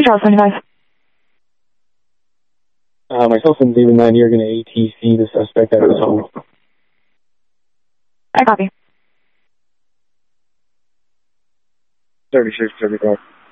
Charles 75. Myself and David 90 are going to ATC the suspect at his home. I copy. 36, 35.